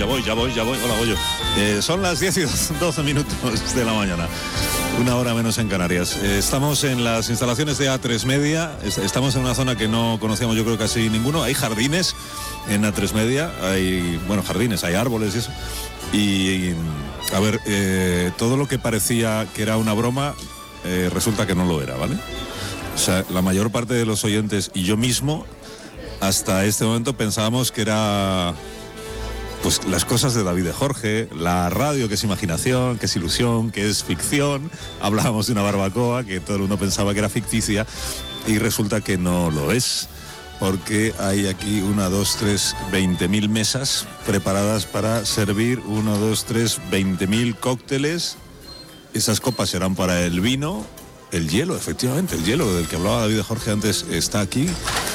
Hola, Goyo. Son las 10 y 12 minutos de la mañana. Una hora menos en Canarias. Estamos en las instalaciones de A3 Media. Estamos en una zona que no conocíamos, yo creo, casi ninguno. Hay jardines en A3 Media. Hay, jardines, hay árboles y eso. Y, a ver, todo lo que parecía que era una broma, resulta que no lo era, ¿vale? O sea, la mayor parte de los oyentes y yo mismo, hasta este momento pensábamos que era... pues las cosas de David de Jorge, la radio que es imaginación, que es ilusión, que es ficción. Hablábamos de una barbacoa que todo el mundo pensaba que era ficticia y resulta que no lo es, porque hay aquí 20.000 mesas preparadas para servir 20.000 cócteles. Esas copas serán para el vino. El hielo, efectivamente, el hielo del que hablaba David de Jorge antes está aquí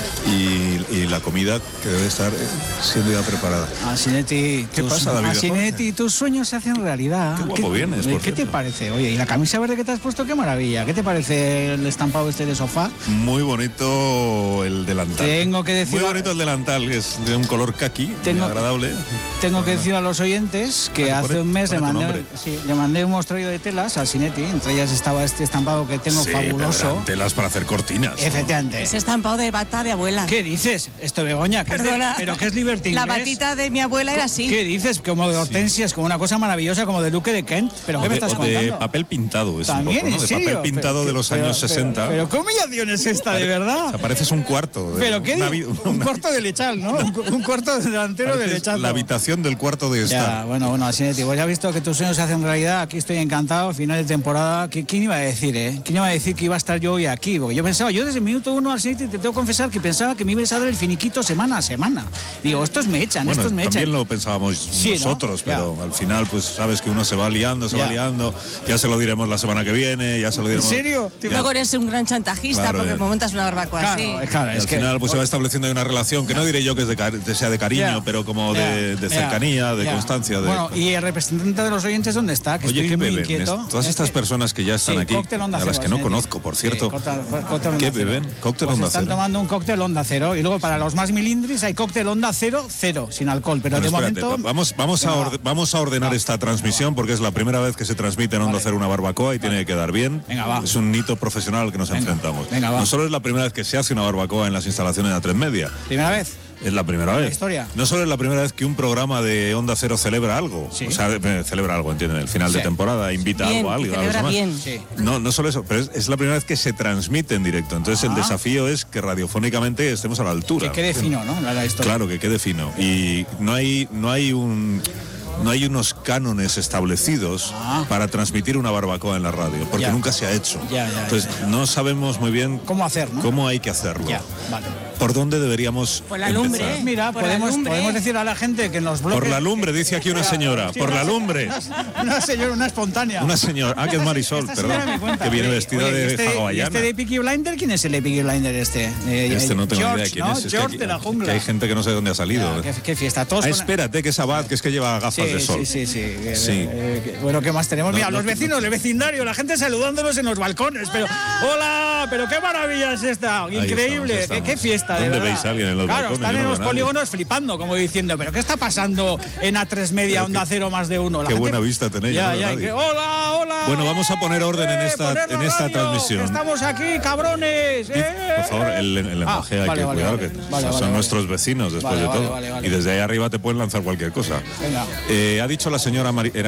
y la comida que debe estar siendo ya preparada. Asinetti, ¿qué pasa, David? Asinetti, tus sueños se hacen realidad. Qué guapo vienes, por ¿Qué te cierto. parece? Oye, ¿y la camisa verde que te has puesto? ¡Qué maravilla! ¿Qué te parece el estampado este de sofá? Muy bonito el delantal. Tengo que decir... Muy bonito el delantal, que es de un color caqui, muy agradable. Tengo que decir a los oyentes que hace un mes le mandé un mostradillo de telas a Asinetti. Entre ellas estaba este estampado que tengo fabuloso. Telas para hacer cortinas. Efectivamente. Ese estampado de bata de abuela. ¿Qué dices? Esto, Begoña, ¿pero qué es Liberty La Inglés? batita de mi abuela era así. ¿Qué dices? Como de hortensias, como una cosa maravillosa, como de Duque de Kent. ¿Pero qué me estás contando? De papel pintado, es ¿También? un poco, ¿no? ¿En serio? De papel pintado de los años 60. Pero ¿qué humillación es esta, de verdad? O sea, pareces un cuarto. ¿Pero qué? Un cuarto de lechal, ¿no? Un cuarto delantero de lechal. La habitación del cuarto de estar. Ya, bueno, Asinetti, pues ya he visto que tus sueños se hacen realidad. Aquí estoy encantado, final de temporada. ¿Quién iba a decir, ¿Quién iba a decir que iba a estar yo hoy aquí? Porque yo desde el minuto 1, Asinetti, te tengo que confesar que pensaba que me ibas a dar el finiquito semana a semana. Digo, estos me echan. También lo pensábamos nosotros, ¿no? Pero al final, pues sabes que uno se va liando, ya se lo diremos la semana que viene, ya se lo diremos. ¿En serio? Luego eres un gran chantajista porque montas una barbacoa así. Claro, al final pues se va estableciendo ahí una relación que no diré yo que sea de cariño, pero como de cercanía, de constancia. Bueno, ¿y el representante de los oyentes dónde está? Que oye, estoy ¿qué muy beben? inquieto. Todas estas personas que ya están aquí, a las que no conozco, por cierto. ¿Qué beben? Cóctel Onda Cero. Están tomando un cóctel Onda Cero. Y luego para los más milindris hay cóctel Onda Cero, sin alcohol. Pero de momento... Vamos a ordenar esta transmisión porque es la primera vez que se transmite en Onda Cero una barbacoa y tiene que quedar bien. Venga, va. Es un hito profesional al que nos enfrentamos. Venga, va. No solo es la primera vez que se hace una barbacoa en las instalaciones de A3 Media. ¿Primera vez? Es la primera vez. Historia. No solo es la primera vez que un programa de Onda Cero celebra algo. Sí. O sea, celebra algo, ¿entienden? El final de temporada, invita algo a alguien. Celebra bien. Sí. No solo eso, pero es la primera vez que se transmite en directo. Entonces el desafío es que radiofónicamente estemos a la altura. Que quede fino, ¿no? La historia. Claro, que quede fino. Y no hay unos cánones establecidos para transmitir una barbacoa en la radio, porque nunca se ha hecho. Entonces no sabemos muy bien cómo hacer, ¿no? Cómo hay que hacerlo. Vale. ¿Por dónde deberíamos Por la lumbre. empezar? Mira, podemos decir a la gente que nos bloquee. Por la lumbre, dice aquí una señora. Sí, por la lumbre. Una señora, una espontánea. Una señora. Que es Marisol, Esta perdón. señora me cuenta. Que viene vestida de hawaiana. ¿Este de Peaky Blinder? ¿Quién es el de Peaky Blinder este? No tengo George, idea quién ¿no? es. George de la jungla. Que hay gente que no sé de dónde ha salido. ¿Qué fiesta? Todos espérate, que es Abad, que es que lleva gafas de sol. Sí. Bueno, ¿qué más tenemos? Mira, los vecinos, el vecindario, la gente saludándonos en los balcones. Pero, ¡hola! ¡Pero qué maravilla es esta! Increíble. Estamos. ¿Qué fiesta, de ¿Dónde verdad? veis a alguien en los Claro, balcones? están Yo en no los veo a nadie. polígonos flipando, como diciendo, ¿pero qué está pasando en A3 Media, Onda Cero más de uno? Qué buena vista tenéis. ¡Hola! Bueno, vamos a poner orden en esta transmisión. ¡Estamos aquí, cabrones! Por favor, el lenguaje hay que cuidar, que son nuestros vecinos después de todo. Y desde ahí arriba te pueden lanzar cualquier cosa. Venga. Ha dicho la señora